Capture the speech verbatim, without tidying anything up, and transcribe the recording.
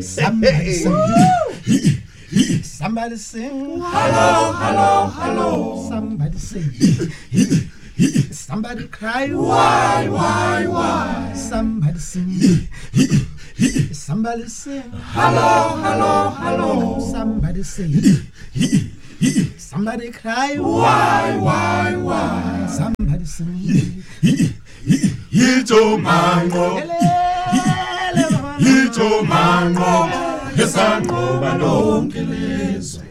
Somebody sing. Somebody sing. Hello, hello, hello. Somebody sing. Somebody cry. Why, why, why? Somebody sing. Somebody sing. Hello, hello, hello. Somebody sing. Somebody cry. Why, why, why? Somebody sing. Hito mango. Hito mango. Yesango balonke lezwe.